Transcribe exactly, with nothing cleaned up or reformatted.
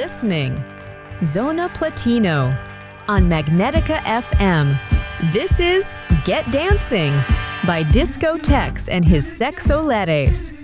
listening. Zona Platino on Magnetica F M. This is Get Dancing by Disco Tex and his Sexolettes.